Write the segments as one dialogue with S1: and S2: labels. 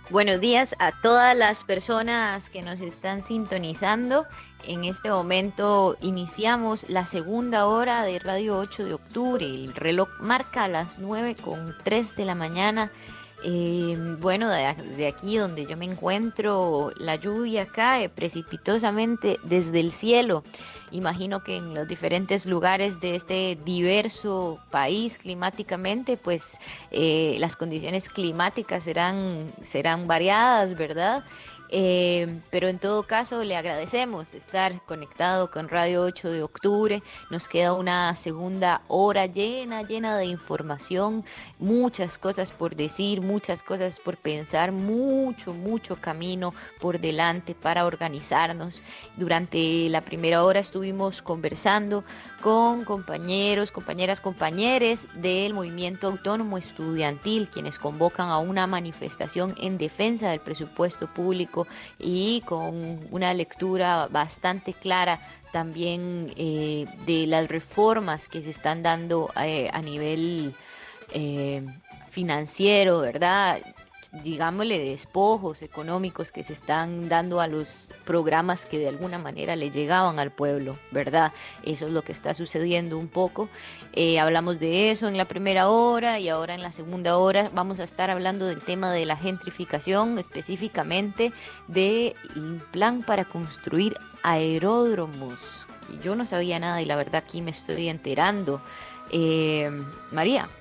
S1: Buenos días a todas las personas que nos están sintonizando. En este momento iniciamos la segunda hora de Radio 8 de octubre. El reloj marca las 9:03 de la mañana. Bueno, de aquí donde yo me encuentro, la lluvia cae precipitosamente desde el cielo. Imagino que en los diferentes lugares de este diverso país climáticamente, pues las condiciones climáticas serán variadas, ¿verdad? Pero en todo caso le agradecemos estar conectado con Radio 8 de octubre. Nos queda una segunda hora llena de información, muchas cosas por decir, muchas cosas por pensar, mucho camino por delante para organizarnos. Durante la primera hora estuvimos conversando con compañeros, compañeras, compañeres del movimiento autónomo estudiantil, quienes convocan a una manifestación en defensa del presupuesto público y con una lectura bastante clara también de las reformas que se están dando a nivel eh, financiero, ¿verdad? Digámosle, despojos económicos que se están dando a los programas que de alguna manera le llegaban al pueblo, ¿verdad? Eso es lo que está sucediendo un poco. Hablamos de eso en la primera hora y ahora en la segunda hora vamos a estar hablando del tema de la gentrificación, específicamente del plan para construir aeródromos. Y yo no sabía nada y la verdad aquí me estoy enterando. Eh, María.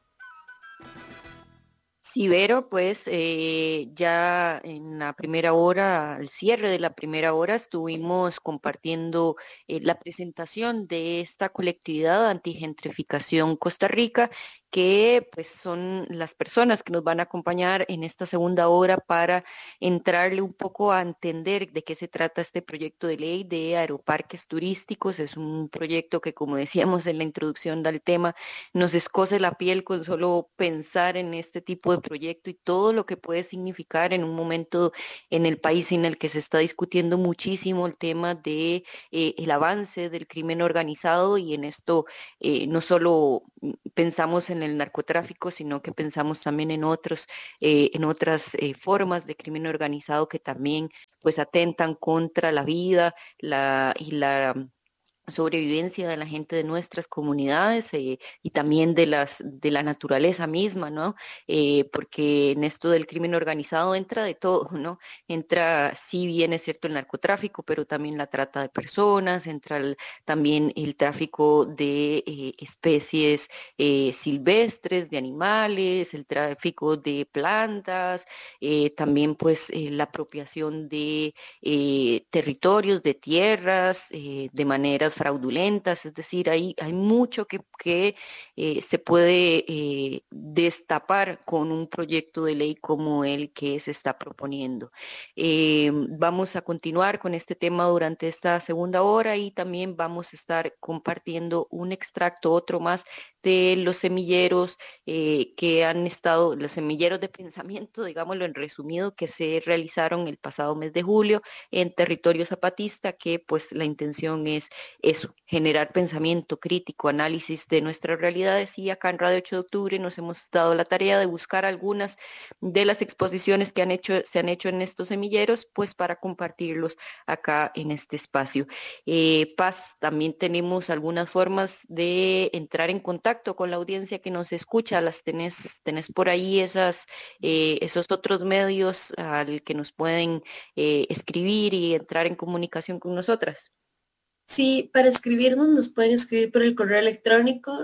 S2: Sí, Vero, pues ya en la primera hora, al cierre de la primera hora, estuvimos compartiendo la presentación de esta colectividad antigentrificación Costa Rica, que pues son las personas que nos van a acompañar en esta segunda hora para entrarle un poco a entender de qué se trata este proyecto de ley de aeroparques turísticos. Es un proyecto que, como decíamos en la introducción del tema, nos escoce la piel con solo pensar en este tipo de proyecto y todo lo que puede significar en un momento en el país en el que se está discutiendo muchísimo el tema de el avance del crimen organizado, y en esto no solo pensamos en el narcotráfico, sino que pensamos también en otras formas de crimen organizado que también pues atentan contra la vida y la sobrevivencia de la gente de nuestras comunidades, y también de la naturaleza misma, ¿no? Porque en esto del crimen organizado entra de todo, ¿no? Entra, sí bien es cierto, el narcotráfico, pero también la trata de personas, entra también el tráfico de especies silvestres, de animales, el tráfico de plantas, también pues la apropiación de territorios, de tierras, de maneras fraudulentas. Es decir, hay mucho que se puede destapar con un proyecto de ley como el que se está proponiendo. Vamos a continuar con este tema durante esta segunda hora y también vamos a estar compartiendo un extracto, otro más, de los semilleros que han estado, los semilleros de pensamiento, digámoslo en resumido, que se realizaron el pasado mes de julio en territorio zapatista, que pues la intención es eso, generar pensamiento crítico, análisis de nuestras realidades, y acá en Radio 8 de Octubre nos hemos dado la tarea de buscar algunas de las exposiciones que se han hecho en estos semilleros, pues para compartirlos acá en este espacio. Paz, también tenemos algunas formas de entrar en contacto con la audiencia que nos escucha. Tenés por ahí esos otros medios al que nos pueden escribir y entrar en comunicación con nosotras.
S3: Sí, para escribirnos nos pueden escribir por el correo electrónico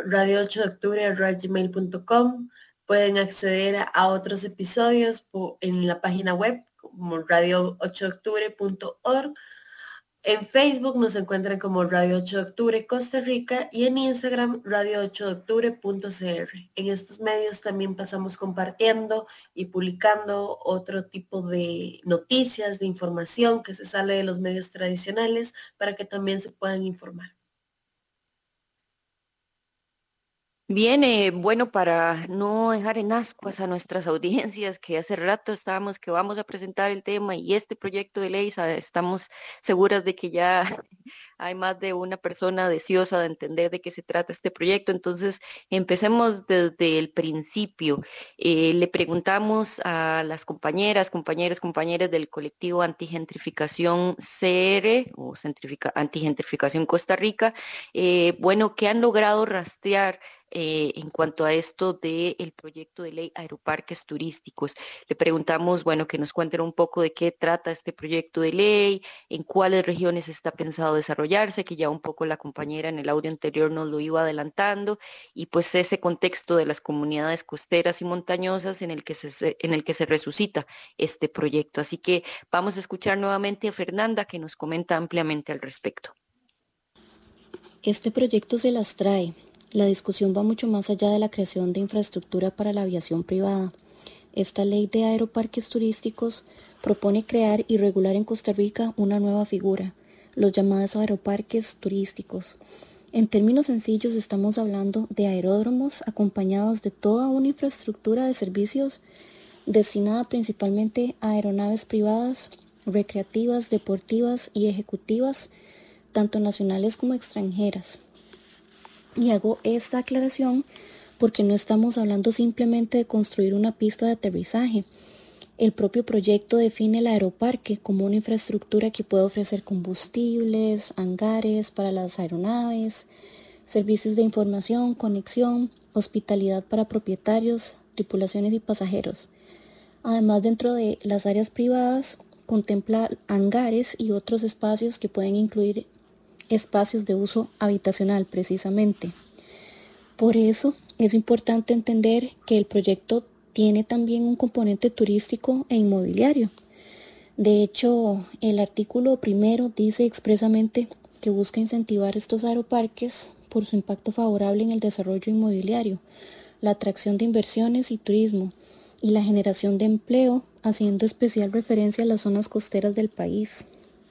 S3: radio8deoctubre@gmail.com. Pueden acceder a otros episodios en la página web como radio8deoctubre.org. En Facebook nos encuentran como Radio 8 de Octubre Costa Rica y en Instagram radio8deoctubre.cr. En estos medios también pasamos compartiendo y publicando otro tipo de noticias, de información que se sale de los medios tradicionales para que también se puedan informar.
S2: Bien, bueno, para no dejar en ascuas a nuestras audiencias, que hace rato estábamos que vamos a presentar el tema y este proyecto de ley, estamos seguras de que ya hay más de una persona deseosa de entender de qué se trata este proyecto. Entonces, empecemos desde el principio. Le preguntamos a las compañeras, compañeros, compañeras del colectivo Antigentrificación CR o Antigentrificación Costa Rica, bueno, ¿qué han logrado rastrear en cuanto a esto del proyecto de ley aeroparques turísticos? Le preguntamos, bueno, que nos cuenten un poco de qué trata este proyecto de ley, en cuáles regiones está pensado desarrollarse, que ya un poco la compañera en el audio anterior nos lo iba adelantando, y pues ese contexto de las comunidades costeras y montañosas en el que se resucita este proyecto. Así que vamos a escuchar nuevamente a Fernanda, que nos comenta ampliamente al respecto.
S4: Este proyecto se las trae. La discusión va mucho más allá de la creación de infraestructura para la aviación privada. Esta ley de aeroparques turísticos propone crear y regular en Costa Rica una nueva figura, los llamados aeroparques turísticos. En términos sencillos, estamos hablando de aeródromos acompañados de toda una infraestructura de servicios destinada principalmente a aeronaves privadas, recreativas, deportivas y ejecutivas, tanto nacionales como extranjeras. Y hago esta aclaración porque no estamos hablando simplemente de construir una pista de aterrizaje. El propio proyecto define el aeroparque como una infraestructura que puede ofrecer combustibles, hangares para las aeronaves, servicios de información, conexión, hospitalidad para propietarios, tripulaciones y pasajeros. Además, dentro de las áreas privadas, contempla hangares y otros espacios que pueden incluir espacios de uso habitacional precisamente. Por eso es importante entender que el proyecto tiene también un componente turístico e inmobiliario. De hecho, el artículo primero dice expresamente que busca incentivar estos aeroparques por su impacto favorable en el desarrollo inmobiliario, la atracción de inversiones y turismo y la generación de empleo, haciendo especial referencia a las zonas costeras del país.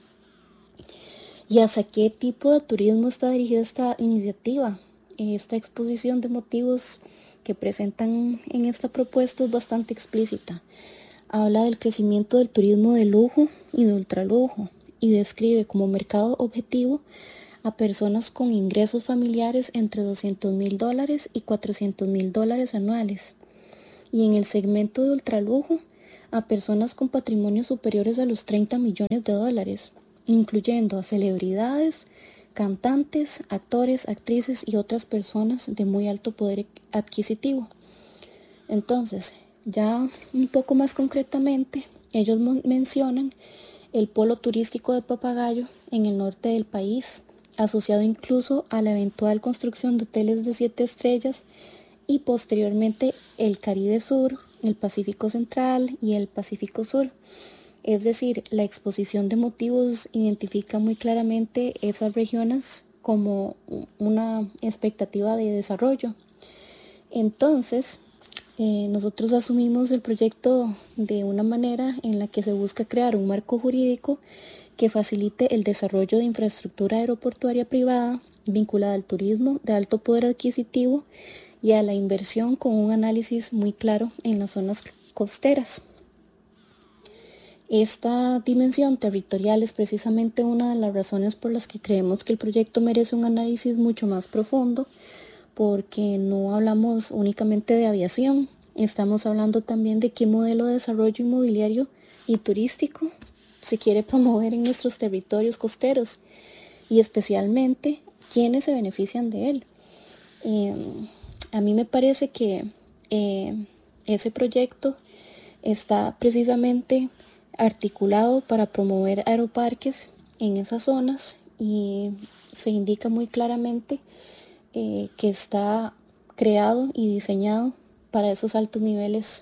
S4: ¿Y hacia qué tipo de turismo está dirigida esta iniciativa? Esta exposición de motivos que presentan en esta propuesta es bastante explícita. Habla del crecimiento del turismo de lujo y de ultralujo y describe como mercado objetivo a personas con ingresos familiares entre $200,000 y $400,000 anuales. Y en el segmento de ultralujo a personas con patrimonios superiores a los $30 millones, incluyendo a celebridades, cantantes, actores, actrices y otras personas de muy alto poder adquisitivo. Entonces, ya un poco más concretamente, ellos mencionan el polo turístico de Papagayo en el norte del país, asociado incluso a la eventual construcción de hoteles de 7 estrellas y posteriormente el Caribe Sur, el Pacífico Central y el Pacífico Sur. Es decir, la exposición de motivos identifica muy claramente esas regiones como una expectativa de desarrollo. Entonces, nosotros asumimos el proyecto de una manera en la que se busca crear un marco jurídico que facilite el desarrollo de infraestructura aeroportuaria privada vinculada al turismo de alto poder adquisitivo y a la inversión con un análisis muy claro en las zonas costeras. Esta dimensión territorial es precisamente una de las razones por las que creemos que el proyecto merece un análisis mucho más profundo, porque no hablamos únicamente de aviación, estamos hablando también de qué modelo de desarrollo inmobiliario y turístico se quiere promover en nuestros territorios costeros y especialmente quiénes se benefician de él. A mí me parece que ese proyecto está precisamente articulado para promover aeroparques en esas zonas y se indica muy claramente que está creado y diseñado para esos altos niveles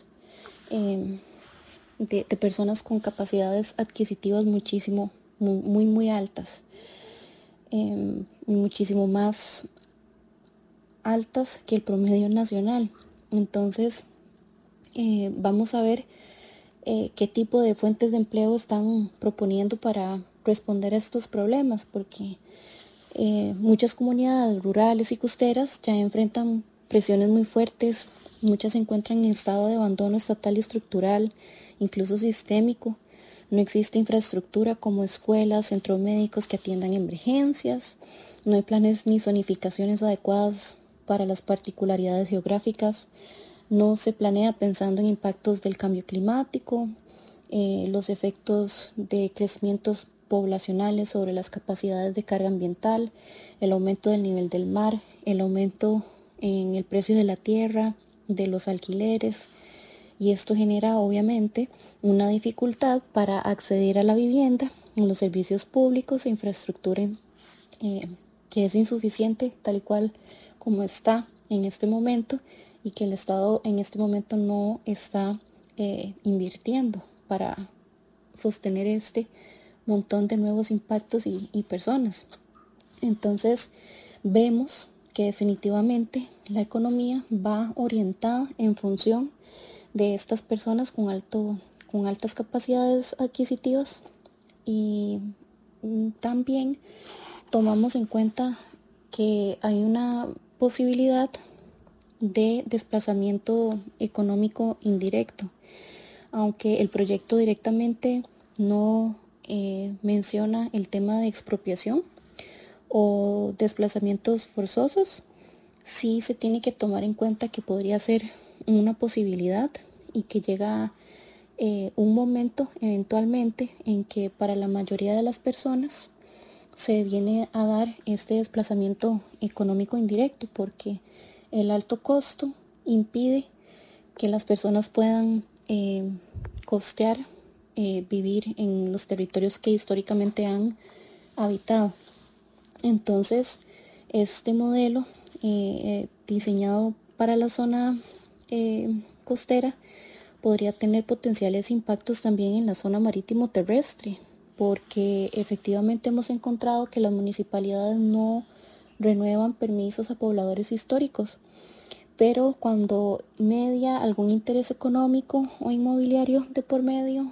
S4: de personas con capacidades adquisitivas muy altas, muchísimo más altas que el promedio nacional. Entonces vamos a ver qué tipo de fuentes de empleo están proponiendo para responder a estos problemas, porque muchas comunidades rurales y costeras ya enfrentan presiones muy fuertes, muchas se encuentran en estado de abandono estatal y estructural, incluso sistémico. No existe infraestructura como escuelas, centros médicos que atiendan emergencias, no hay planes ni zonificaciones adecuadas para las particularidades geográficas, no se planea pensando en impactos del cambio climático, los efectos de crecimientos poblacionales sobre las capacidades de carga ambiental, el aumento del nivel del mar, el aumento en el precio de la tierra, de los alquileres, y esto genera obviamente una dificultad para acceder a la vivienda, a los servicios públicos e infraestructura que es insuficiente tal y cual como está en este momento y que el Estado en este momento no está invirtiendo para sostener este montón de nuevos impactos y personas. Entonces vemos que definitivamente la economía va orientada en función de estas personas con altas capacidades adquisitivas, y también tomamos en cuenta que hay una posibilidad de desplazamiento económico indirecto, aunque el proyecto directamente no menciona el tema de expropiación o desplazamientos forzosos. Sí se tiene que tomar en cuenta que podría ser una posibilidad y que llega un momento eventualmente en que para la mayoría de las personas se viene a dar este desplazamiento económico indirecto, porque el alto costo impide que las personas puedan costear vivir en los territorios que históricamente han habitado. Entonces, este modelo diseñado para la zona costera podría tener potenciales impactos también en la zona marítimo terrestre, porque efectivamente hemos encontrado que las municipalidades no renuevan permisos a pobladores históricos, pero cuando media algún interés económico o inmobiliario de por medio,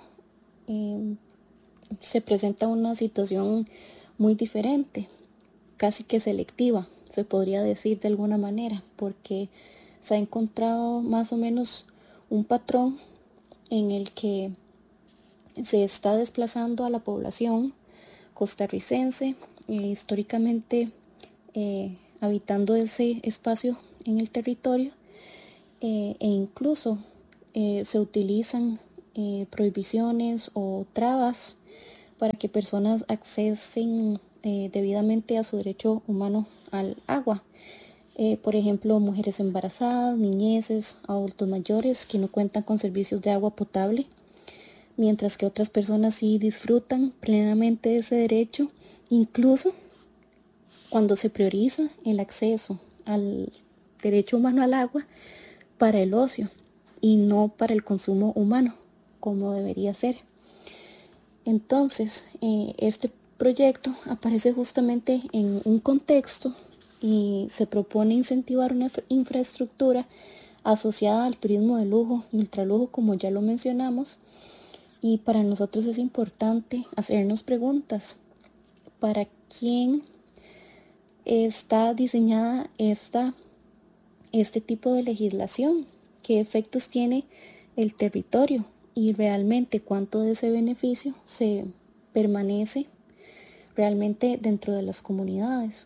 S4: se presenta una situación muy diferente, casi que selectiva, se podría decir de alguna manera, porque se ha encontrado más o menos un patrón en el que se está desplazando a la población costarricense, históricamente habitando ese espacio en el territorio, e incluso se utilizan prohibiciones o trabas para que personas accesen debidamente a su derecho humano al agua. Por ejemplo, mujeres embarazadas, niñeces, adultos mayores que no cuentan con servicios de agua potable, mientras que otras personas sí disfrutan plenamente de ese derecho, incluso cuando se prioriza el acceso al derecho humano al agua para el ocio y no para el consumo humano, como debería ser. Entonces, este proyecto aparece justamente en un contexto y se propone incentivar una infraestructura asociada al turismo de lujo y ultralujo, como ya lo mencionamos, y para nosotros es importante hacernos preguntas: ¿para quién está diseñada este tipo de legislación? ¿Qué efectos tiene el territorio? Y realmente cuánto de ese beneficio se permanece realmente dentro de las comunidades.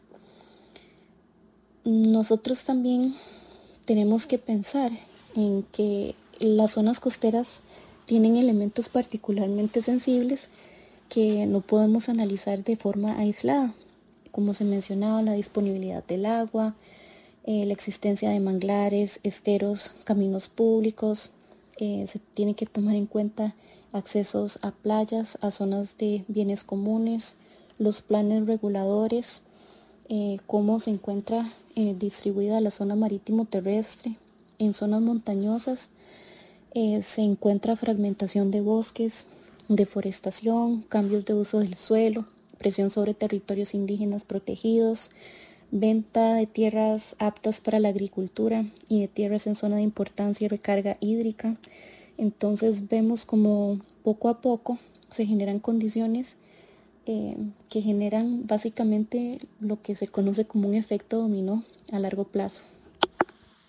S4: Nosotros también tenemos que pensar en que las zonas costeras tienen elementos particularmente sensibles que no podemos analizar de forma aislada, como se mencionaba, la disponibilidad del agua, la existencia de manglares, esteros, caminos públicos. Se tiene que tomar en cuenta accesos a playas, a zonas de bienes comunes, los planes reguladores, cómo se encuentra distribuida la zona marítimo terrestre. En zonas montañosas se encuentra fragmentación de bosques, deforestación, cambios de uso del suelo, presión sobre territorios indígenas protegidos, venta de tierras aptas para la agricultura y de tierras en zona de importancia y recarga hídrica. Entonces vemos como poco a poco se generan condiciones que generan básicamente lo que se conoce como un efecto dominó a largo plazo.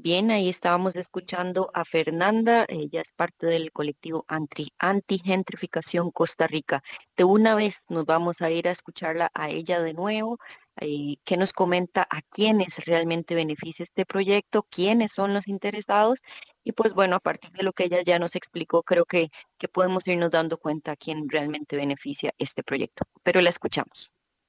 S2: Bien, ahí estábamos escuchando a Fernanda, ella es parte del colectivo Antigentrificación Costa Rica. De una vez nos vamos a ir a escucharla a ella de nuevo, que nos comenta a quiénes realmente beneficia este proyecto, quiénes son los interesados y pues bueno, a partir de lo que ella ya nos explicó, creo que podemos irnos dando cuenta a quién realmente beneficia este proyecto. Pero la escuchamos.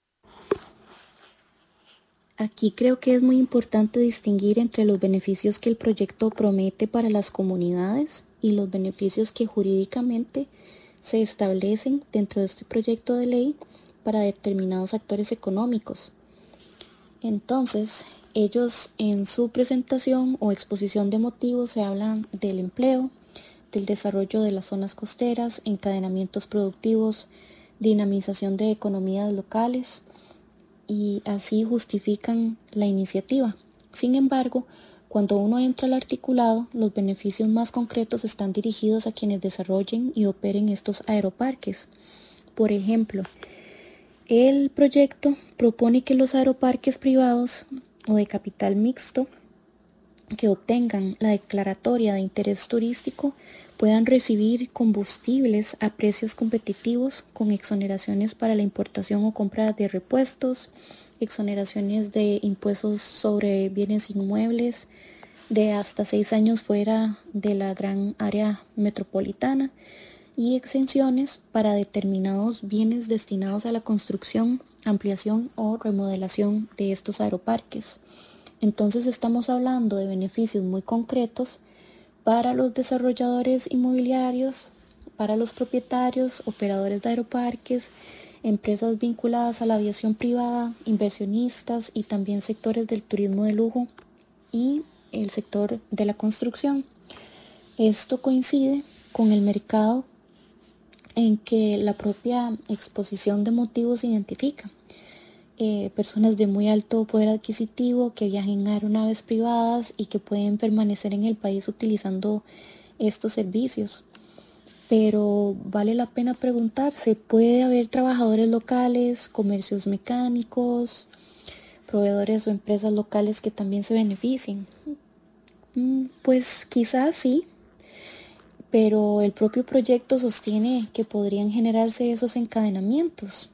S4: Aquí creo que es muy importante distinguir entre los beneficios que el proyecto promete para las comunidades y los beneficios que jurídicamente se establecen dentro de este proyecto de ley para determinados actores económicos. Entonces, ellos en su presentación o exposición de motivos se hablan del empleo, del desarrollo de las zonas costeras, encadenamientos productivos, dinamización de economías locales, y así justifican la iniciativa. Sin embargo, cuando uno entra al articulado, los beneficios más concretos están dirigidos a quienes desarrollen y operen estos aeroparques. Por ejemplo, el proyecto propone que los aeroparques privados o de capital mixto que obtengan la declaratoria de interés turístico puedan recibir combustibles a precios competitivos con exoneraciones para la importación o compra de repuestos, exoneraciones de impuestos sobre bienes inmuebles de hasta 6 años fuera de la gran área metropolitana y exenciones para determinados bienes destinados a la construcción, ampliación o remodelación de estos aeroparques. Entonces estamos hablando de beneficios muy concretos para los desarrolladores inmobiliarios, para los propietarios, operadores de aeroparques, empresas vinculadas a la aviación privada, inversionistas y también sectores del turismo de lujo y el sector de la construcción. Esto coincide con el mercado en que la propia exposición de motivos identifica. Personas de muy alto poder adquisitivo que viajen en aeronaves privadas y que pueden permanecer en el país utilizando estos servicios. Pero vale la pena preguntarse, ¿puede haber trabajadores locales, comercios mecánicos, proveedores o empresas locales que también se beneficien? Pues quizás sí, pero el propio proyecto sostiene que podrían generarse esos encadenamientos.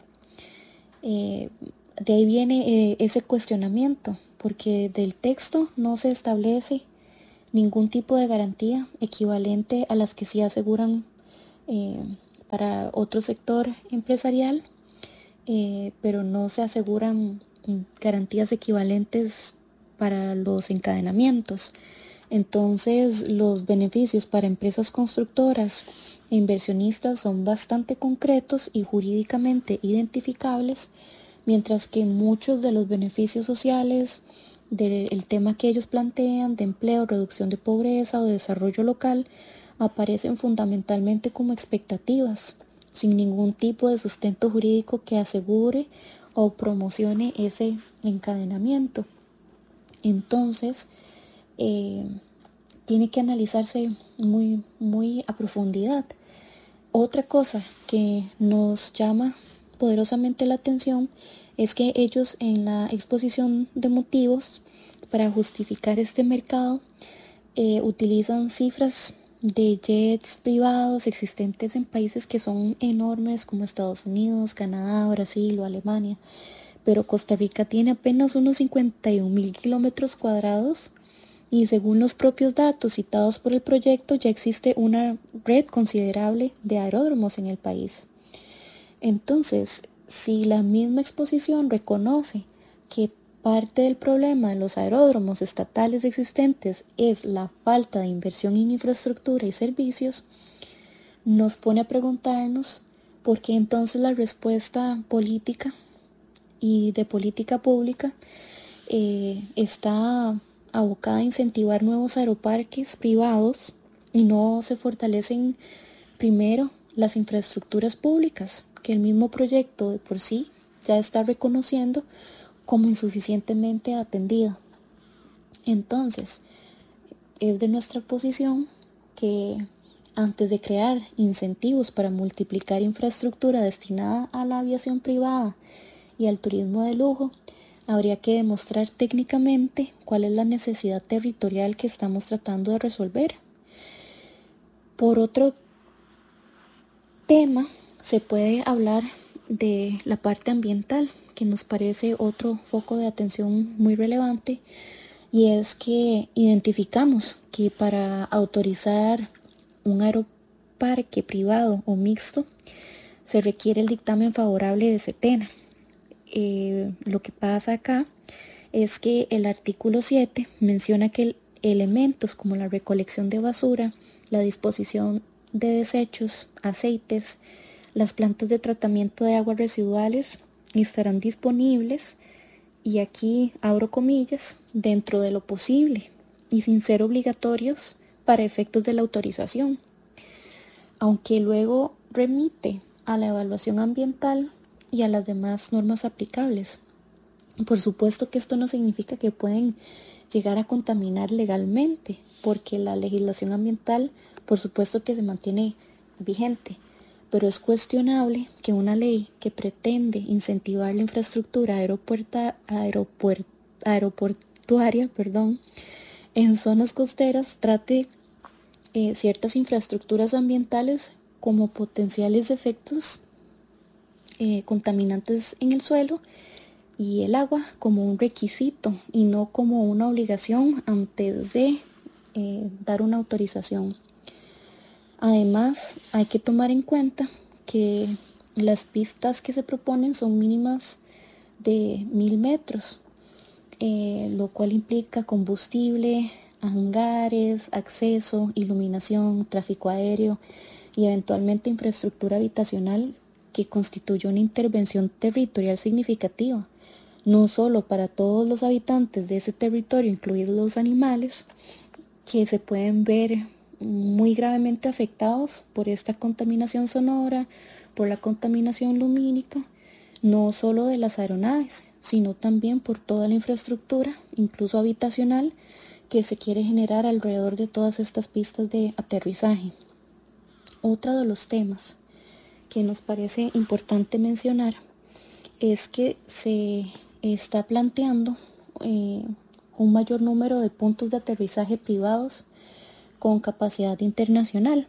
S4: De ahí viene ese cuestionamiento, porque del texto no se establece ningún tipo de garantía equivalente a las que sí aseguran para otro sector empresarial, pero no se aseguran garantías equivalentes para los encadenamientos. Entonces, los beneficios para empresas constructoras e inversionistas son bastante concretos y jurídicamente identificables, mientras que muchos de los beneficios sociales del tema que ellos plantean, de empleo, reducción de pobreza o de desarrollo local, aparecen fundamentalmente como expectativas, sin ningún tipo de sustento jurídico que asegure o promocione ese encadenamiento. Entonces, tiene que analizarse muy a profundidad. Otra cosa que nos llama poderosamente la atención es que ellos en la exposición de motivos para justificar este mercado utilizan cifras de jets privados existentes en países que son enormes como Estados Unidos, Canadá, Brasil o Alemania, pero Costa Rica tiene apenas unos 51.000 kilómetros cuadrados y según los propios datos citados por el proyecto ya existe una red considerable de aeródromos en el país. Entonces, si la misma exposición reconoce que parte del problema de los aeródromos estatales existentes es la falta de inversión en infraestructura y servicios, nos pone a preguntarnos por qué entonces la respuesta política y de política pública está abocada a incentivar nuevos aeroparques privados y no se fortalecen primero las infraestructuras públicas que el mismo proyecto de por sí ya está reconociendo como insuficientemente atendida. Entonces, es de nuestra posición que antes de crear incentivos para multiplicar infraestructura destinada a la aviación privada y al turismo de lujo, habría que demostrar técnicamente cuál es la necesidad territorial que estamos tratando de resolver. Por otro tema, se puede hablar de la parte ambiental, que nos parece otro foco de atención muy relevante, y es que identificamos que para autorizar un aeroparque privado o mixto se requiere el dictamen favorable de SETENA. Lo que pasa acá es que el artículo 7 menciona que elementos como la recolección de basura, la disposición de desechos, aceites, las plantas de tratamiento de aguas residuales estarán disponibles, y aquí abro comillas, dentro de lo posible y sin ser obligatorios para efectos de la autorización, aunque luego remite a la evaluación ambiental y a las demás normas aplicables. Por supuesto que esto no significa que pueden llegar a contaminar legalmente, porque la legislación ambiental, por supuesto que se mantiene vigente, pero es cuestionable que una ley que pretende incentivar la infraestructura aeroportuaria, en zonas costeras trate ciertas infraestructuras ambientales como potenciales efectos contaminantes en el suelo y el agua como un requisito y no como una obligación antes de dar una autorización. Además, hay que tomar en cuenta que las pistas que se proponen son mínimas de 1000 metros, lo cual implica combustible, hangares, acceso, iluminación, tráfico aéreo y eventualmente infraestructura habitacional, que constituye una intervención territorial significativa, no solo para todos los habitantes de ese territorio, incluidos los animales, que se pueden ver muy gravemente afectados por esta contaminación sonora, por la contaminación lumínica, no solo de las aeronaves, sino también por toda la infraestructura, incluso habitacional, que se quiere generar alrededor de todas estas pistas de aterrizaje. Otro de los temas que nos parece importante mencionar es que se está planteando un mayor número de puntos de aterrizaje privados con capacidad internacional,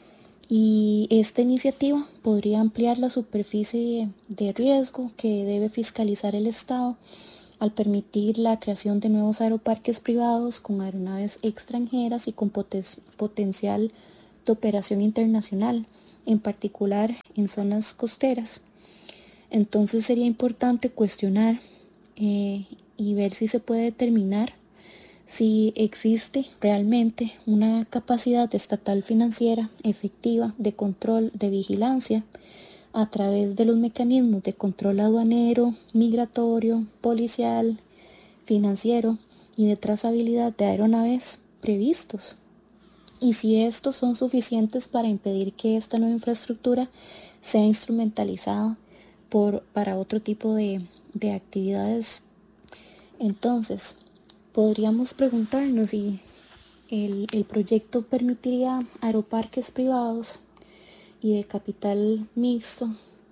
S4: y esta iniciativa podría ampliar la superficie de riesgo que debe fiscalizar el Estado al permitir la creación de nuevos aeroparques privados con aeronaves extranjeras y con potencial de operación internacional, en particular en zonas costeras. Entonces sería importante cuestionar y ver si se puede determinar si existe realmente una capacidad estatal financiera efectiva de control, de vigilancia, a través de los mecanismos de control aduanero, migratorio, policial, financiero y de trazabilidad de aeronaves previstos, y si estos son suficientes para impedir que esta nueva infraestructura sea instrumentalizada para otro tipo de actividades. Entonces, podríamos preguntarnos si el proyecto permitiría aeroparques privados y de capital mixto,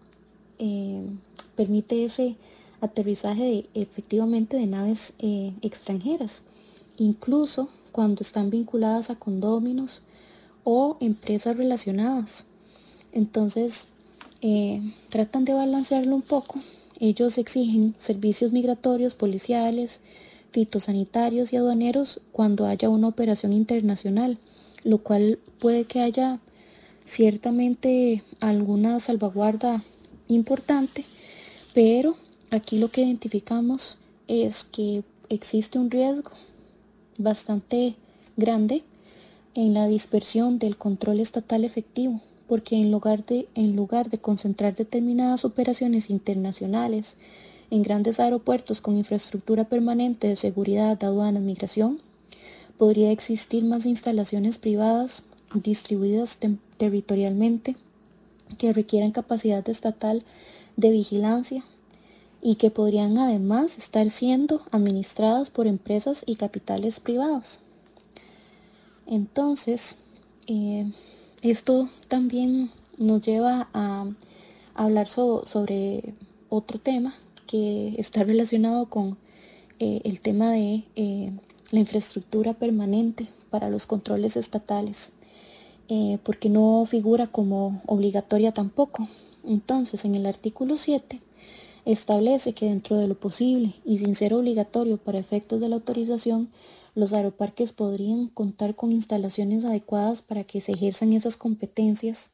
S4: permite ese aterrizaje efectivamente de naves extranjeras, incluso cuando están vinculadas a condóminos o empresas relacionadas. Entonces, tratan de balancearlo un poco. Ellos exigen servicios migratorios, policiales, fitosanitarios y aduaneros cuando haya una operación internacional, lo cual puede que haya ciertamente alguna salvaguarda importante, pero aquí lo que identificamos es que existe un riesgo bastante grande en la dispersión del control estatal efectivo, porque en lugar de concentrar determinadas operaciones internacionales en grandes aeropuertos con infraestructura permanente de seguridad, aduanas, migración, podría existir más instalaciones privadas distribuidas territorialmente que requieran capacidad estatal de vigilancia y que podrían además estar siendo administradas por empresas y capitales privados. Entonces, esto también nos lleva a hablar sobre otro tema, que está relacionado con el tema de la infraestructura permanente para los controles estatales, porque no figura como obligatoria tampoco. Entonces, en el artículo 7 establece que dentro de lo posible y sin ser obligatorio para efectos de la autorización, los aeroparques podrían contar con instalaciones adecuadas para que se ejerzan esas competencias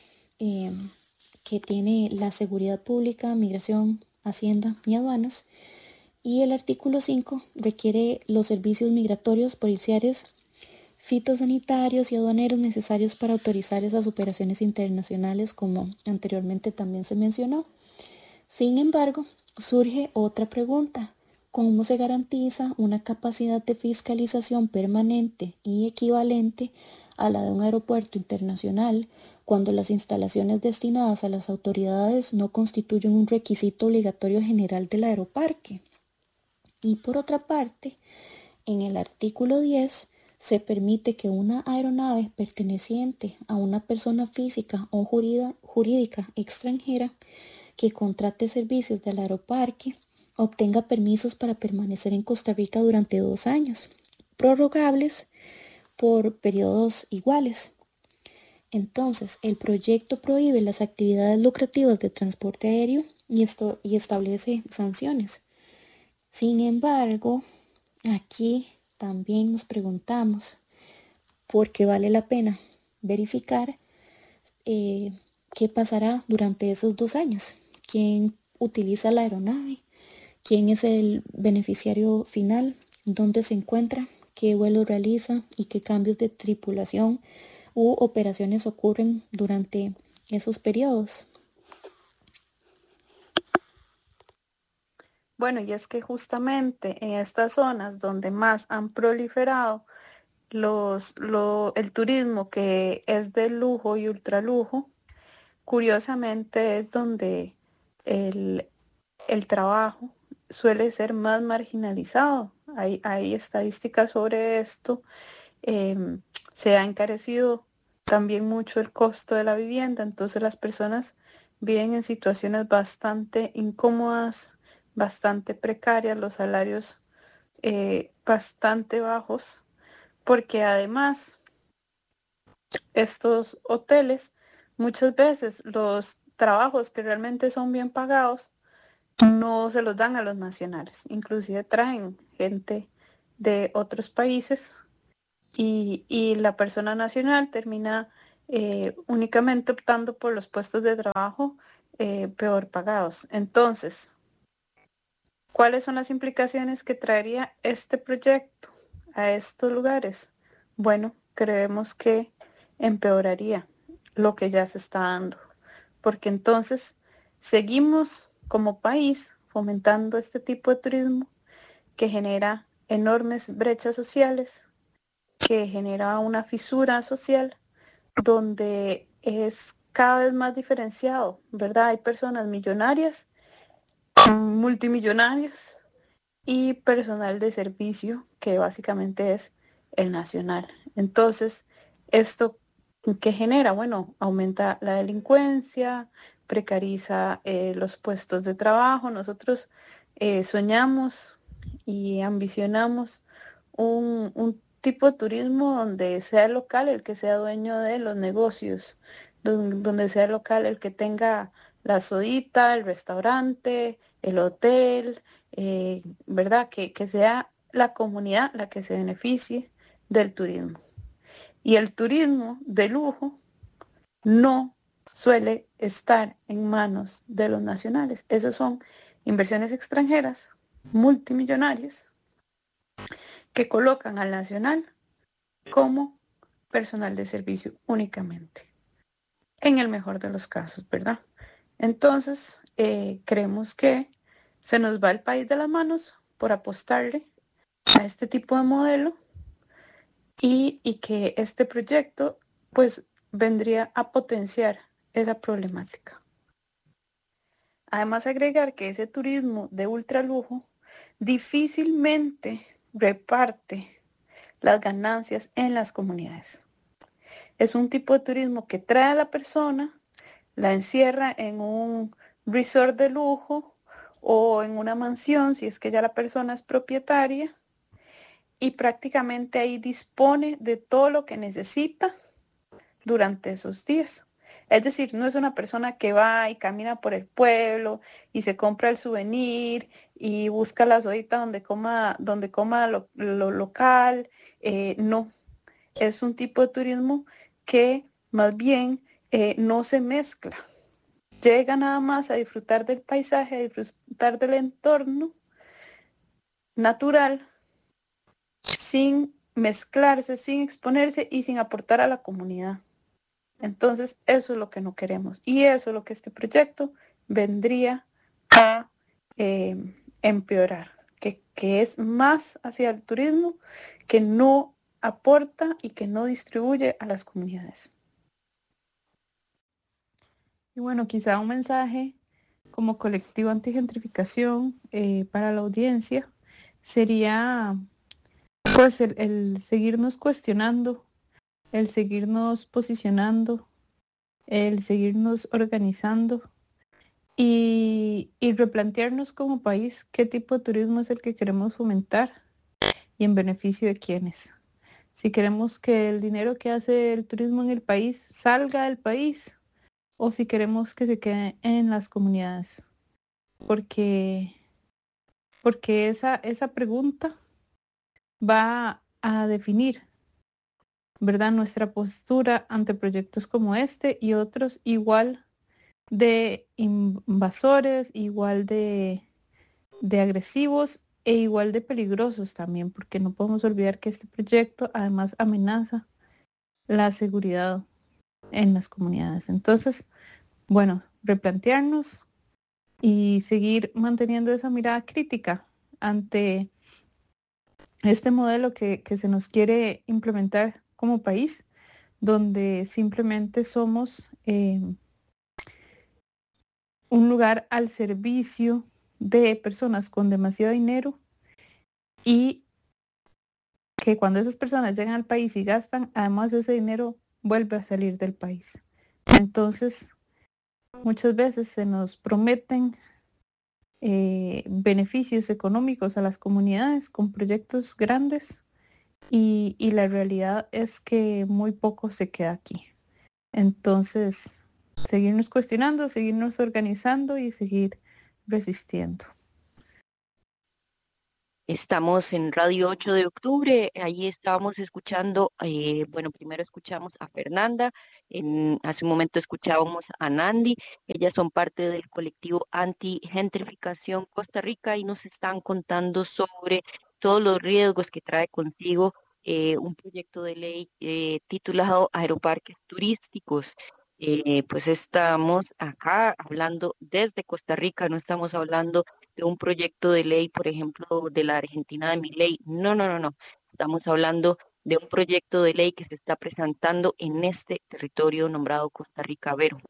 S4: que tiene la seguridad pública, migración, hacienda y aduanas. Y el artículo 5 requiere los servicios migratorios policiales, fitosanitarios y aduaneros necesarios para autorizar esas operaciones internacionales, como anteriormente también se mencionó. Sin embargo, surge otra pregunta: ¿cómo se garantiza una capacidad de fiscalización permanente y equivalente a la de un aeropuerto internacional cuando las instalaciones destinadas a las autoridades no constituyen un requisito obligatorio general del aeroparque? Y por otra parte, en el artículo 10 se permite que una aeronave perteneciente a una persona física o jurídica extranjera que contrate servicios del aeroparque obtenga permisos para permanecer en Costa Rica durante 2 años, prorrogables por periodos iguales. Entonces, el proyecto prohíbe las actividades lucrativas de transporte aéreo y establece sanciones. Sin embargo, aquí también nos preguntamos por qué vale la pena verificar qué pasará durante esos 2 años. ¿Quién utiliza la aeronave? ¿Quién es el beneficiario final? ¿Dónde se encuentra? ¿Qué vuelos realiza? ¿Y qué cambios de tripulación u operaciones ocurren durante esos periodos?
S5: Bueno, y es que justamente en estas zonas donde más han proliferado el turismo que es de lujo y ultralujo, curiosamente es donde el, el trabajo suele ser más marginalizado. Hay estadísticas sobre esto. Se ha encarecido también mucho el costo de la vivienda, entonces las personas viven en situaciones bastante incómodas, bastante precarias, los salarios bastante bajos, porque además estos hoteles, muchas veces los trabajos que realmente son bien pagados no se los dan a los nacionales, inclusive traen gente de otros países y la persona nacional termina únicamente optando por los puestos de trabajo peor pagados. Entonces, ¿cuáles son las implicaciones que traería este proyecto a estos lugares? Bueno, creemos que empeoraría lo que ya se está dando, porque entonces seguimos como país fomentando este tipo de turismo que genera enormes brechas sociales, que genera una fisura social donde es cada vez más diferenciado, ¿verdad? Hay personas millonarias, multimillonarias y personal de servicio, que básicamente es el nacional. Entonces, ¿esto qué genera? Bueno, aumenta la delincuencia, precariza los puestos de trabajo. Nosotros soñamos y ambicionamos un tipo de turismo donde sea local el que sea dueño de los negocios, donde sea local el que tenga la sodita, el restaurante, el hotel, ¿verdad? Que sea la comunidad la que se beneficie del turismo. Y el turismo de lujo no suele estar en manos de los nacionales. Esos son inversiones extranjeras multimillonarias que colocan al nacional como personal de servicio únicamente, en el mejor de los casos, ¿verdad? Entonces, creemos que se nos va el país de las manos por apostarle a este tipo de modelo y que este proyecto pues vendría a potenciar esa problemática. Además, agregar que ese turismo de ultralujo difícilmente reparte las ganancias en las comunidades. Es un tipo de turismo que trae a la persona, la encierra en un resort de lujo o en una mansión si es que ya la persona es propietaria, y prácticamente ahí dispone de todo lo que necesita durante esos días. Es decir, no es una persona que va y camina por el pueblo y se compra el souvenir y busca la sodita donde coma lo local. No, es un tipo de turismo que más bien no se mezcla. Llega nada más a disfrutar del paisaje, a disfrutar del entorno natural, sin mezclarse, sin exponerse y sin aportar a la comunidad. Entonces, eso es lo que no queremos. Y eso es lo que este proyecto vendría a empeorar, que es más hacia el turismo, que no aporta y que no distribuye a las comunidades.
S6: Y bueno, quizá un mensaje como colectivo antigentrificación para la audiencia sería pues el seguirnos cuestionando, el seguirnos posicionando, el seguirnos organizando y replantearnos como país qué tipo de turismo es el que queremos fomentar y en beneficio de quiénes. Si queremos que el dinero que hace el turismo en el país salga del país o si queremos que se quede en las comunidades. Porque, porque esa pregunta va a definir, ¿verdad?, nuestra postura ante proyectos como este y otros igual de invasores, igual de agresivos e igual de peligrosos también, porque no podemos olvidar que este proyecto además amenaza la seguridad en las comunidades. Entonces, bueno, replantearnos y seguir manteniendo esa mirada crítica ante este modelo que se nos quiere implementar como país, donde simplemente somos un lugar al servicio de personas con demasiado dinero y que cuando esas personas llegan al país y gastan, además ese dinero vuelve a salir del país. Entonces, muchas veces se nos prometen beneficios económicos a las comunidades con proyectos grandes y la realidad es que muy poco se queda aquí. Entonces, seguirnos cuestionando, seguirnos organizando y seguir resistiendo.
S2: Estamos en Radio 8 de octubre, ahí estábamos escuchando, bueno, primero escuchamos a Fernanda, hace un momento escuchábamos a Nandi, ellas son parte del colectivo Anti-Gentrificación Costa Rica y nos están contando sobre todos los riesgos que trae consigo un proyecto de ley titulado Aeroparques Turísticos. Pues estamos acá hablando desde Costa Rica, no estamos hablando de un proyecto de ley, por ejemplo, de la Argentina de Milei. No, no, no, no. Estamos hablando de un proyecto de ley que se está presentando en este territorio nombrado Costa Rica. Vero.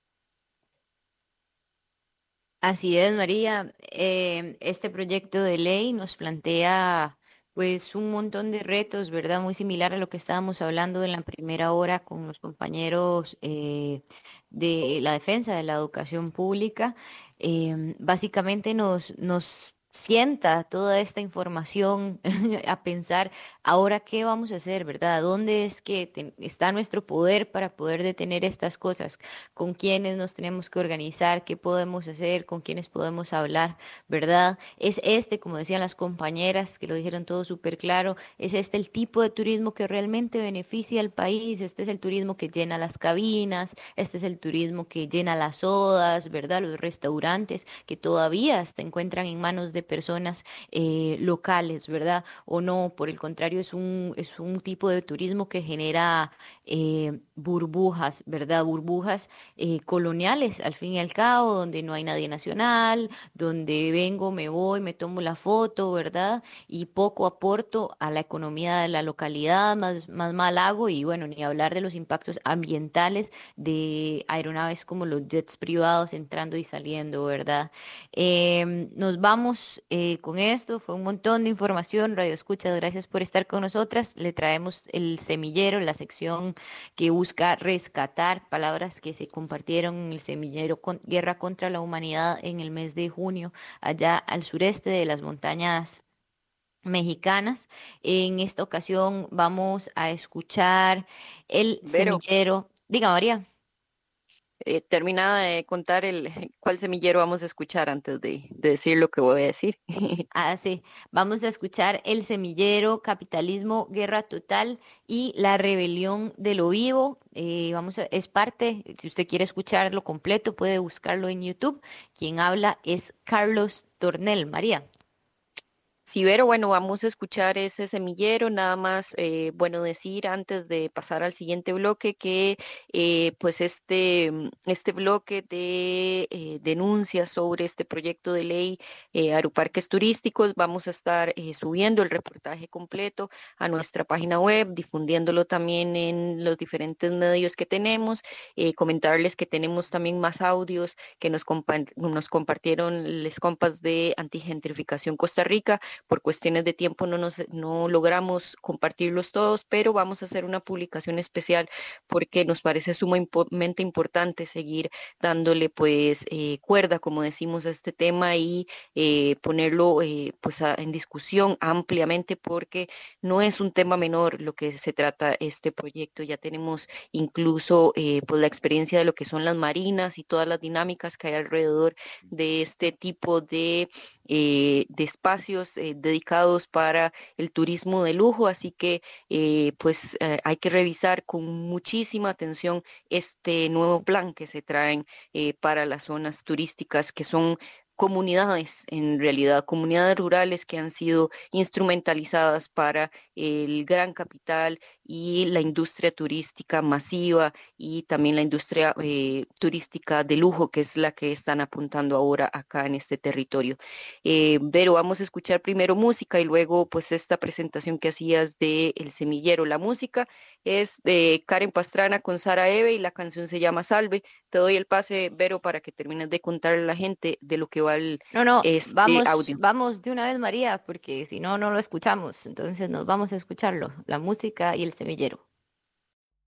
S1: Así es, María. Este proyecto de ley nos plantea pues un montón de retos, ¿verdad? Muy similar a lo que estábamos hablando en la primera hora con los compañeros de la defensa de la educación pública. Básicamente nos sienta toda esta información a pensar, ahora qué vamos a hacer, ¿verdad? ¿Dónde es que está nuestro poder para poder detener estas cosas? ¿Con quiénes nos tenemos que organizar? ¿Qué podemos hacer? ¿Con quiénes podemos hablar? ¿Verdad? Es este, como decían las compañeras, que lo dijeron todo súper claro, es este el tipo de turismo que realmente beneficia al país, este es el turismo que llena las cabinas, este es el turismo que llena las sodas, ¿verdad? Los restaurantes que todavía se encuentran en manos de personas locales, ¿verdad? O no, por el contrario, es un tipo de turismo que genera burbujas, ¿verdad? Burbujas coloniales, al fin y al cabo, donde no hay nadie nacional, donde vengo, me voy, me tomo la foto, ¿verdad? Y poco aporto a la economía de la localidad, más mal hago, y bueno, ni hablar de los impactos ambientales de aeronaves como los jets privados entrando y saliendo, ¿verdad? Nos vamos vamos con esto. Fue un montón de información, Radio Escuchas, gracias por estar con nosotras. Le traemos el semillero, la sección que busca rescatar palabras que se compartieron en el semillero Guerra contra la Humanidad en el mes de junio, allá al sureste de las montañas mexicanas. En esta ocasión vamos a escuchar el
S2: Vero,
S1: semillero. Diga, María.
S2: termina de contar cuál semillero vamos a escuchar antes de decir lo que voy a decir.
S1: Ah, sí, vamos a escuchar El Semillero, Capitalismo, Guerra Total y La Rebelión de lo Vivo. Es parte, si usted quiere escucharlo completo, puede buscarlo en YouTube. Quien habla es Carlos Tornel. María.
S2: Sí, Vero, bueno, vamos a escuchar ese semillero, nada más, bueno, decir antes de pasar al siguiente bloque que pues este bloque de denuncias sobre este proyecto de ley aeroparques turísticos, vamos a estar subiendo el reportaje completo a nuestra página web, difundiéndolo también en los diferentes medios que tenemos, comentarles que tenemos también más audios que nos compartieron les compas de Antigentrificación Costa Rica. Por cuestiones de tiempo no logramos compartirlos todos, pero vamos a hacer una publicación especial porque nos parece sumamente importante seguir dándole pues cuerda, como decimos, a este tema y ponerlo pues en discusión ampliamente porque no es un tema menor lo que se trata este proyecto. Ya tenemos incluso pues la experiencia de lo que son las marinas y todas las dinámicas que hay alrededor de este tipo de espacios dedicados para el turismo de lujo, así que pues hay que revisar con muchísima atención este nuevo plan que se traen para las zonas turísticas que son comunidades, en realidad, comunidades rurales que han sido instrumentalizadas para el gran capital y la industria turística masiva y también la industria turística de lujo, que es la que están apuntando ahora acá en este territorio. Vero, vamos a escuchar primero música y luego pues esta presentación que hacías de El Semillero. La música es de Karen Pastrana con Sara Eve y la canción se llama Salve. Te doy el pase, Vero, para que termines de contarle a la gente de lo que va
S1: No,
S2: este audio.
S1: vamos de una vez, María, porque si no, no lo escuchamos. Entonces nos vamos a escucharlo, la música y el semillero.